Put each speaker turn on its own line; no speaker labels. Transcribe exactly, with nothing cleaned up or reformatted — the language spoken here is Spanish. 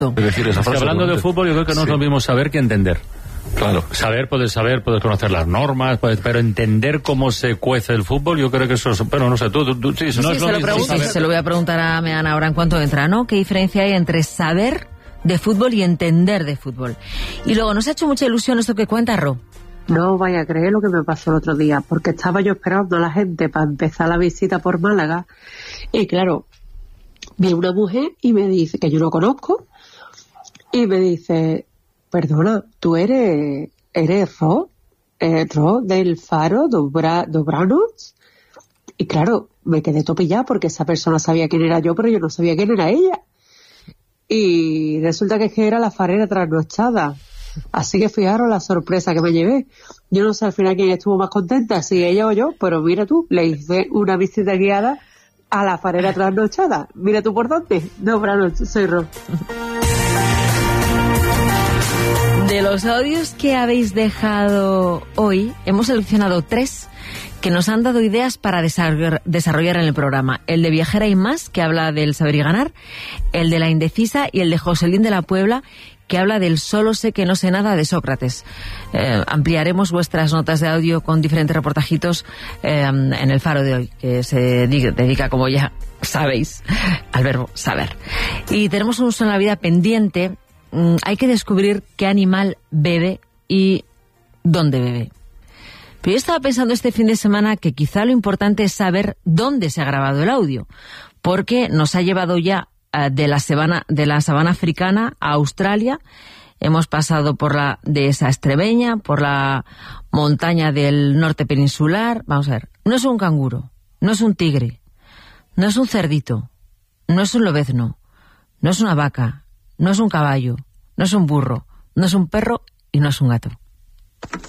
Es decir, esa frase,
hablando de fútbol, yo creo que no es
sí.
lo mismo saber que entender.
Claro.
Saber, puedes saber, puedes conocer las normas, puedes, pero entender cómo se cuece el fútbol, yo creo que eso es... Pero no sé, tú, tú, tú sí,
sí,
no
sí,
es
se
lo
lo
mismo
pregunto,
saber...
se lo voy a preguntar a Meana ahora en cuanto entra, ¿no? ¿Qué diferencia hay entre saber de fútbol y entender de fútbol? Y luego, ¿nos ha hecho mucha ilusión esto que cuenta Ro?
No vaya a creer lo que me pasó el otro día, porque estaba yo esperando a la gente para empezar la visita por Málaga, y claro, vi una mujer y me dice, que yo no conozco, y me dice, perdona, tú eres, eres Ro, eh, Ro del Faro Dobra, Dobranoc, y claro, me quedé topillada porque esa persona sabía quién era yo, pero yo no sabía quién era ella, y resulta que, es que era la farera trasnochada. Así que fijaros la sorpresa que me llevé. Yo no sé al final quién estuvo más contenta, si ella o yo, pero mira tú, le hice una visita guiada a la farera trasnochada. Mira tú por dónde. No, pero no, soy Ro.
De los audios que habéis dejado hoy, hemos seleccionado tres que nos han dado ideas para desarrollar en el programa. El de Viajera y Más, que habla del saber y ganar, el de La Indecisa y el de Joselín de la Puebla, que habla del solo sé que no sé nada de Sócrates. Eh, ampliaremos vuestras notas de audio con diferentes reportajitos eh, en el Faro de hoy, que se dedica, como ya sabéis, al verbo saber. Y tenemos un Uso en la Vida pendiente. Mm, hay que descubrir qué animal bebe y dónde bebe. Pero yo estaba pensando este fin de semana que quizá lo importante es saber dónde se ha grabado el audio, porque nos ha llevado ya de la sabana, de la sabana africana a Australia. Hemos pasado por la dehesa extremeña, por la montaña del norte peninsular. Vamos a ver, no es un canguro, no es un tigre, no es un cerdito, no es un lobezno, no es una vaca, no es un caballo, no es un burro, no es un perro y no es un gato.